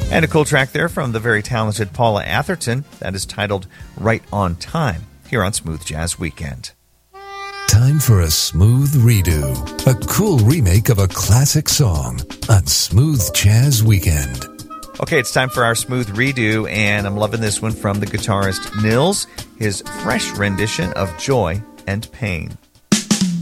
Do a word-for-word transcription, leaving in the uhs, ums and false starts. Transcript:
And a cool track there from the very talented Paula Atherton that is titled Right on Time here on Smooth Jazz Weekend. Time for a smooth redo, a cool remake of a classic song on Smooth Jazz Weekend. Okay, it's time for our smooth redo, and I'm loving this one from the guitarist Nils, his fresh rendition of Joy and Pain.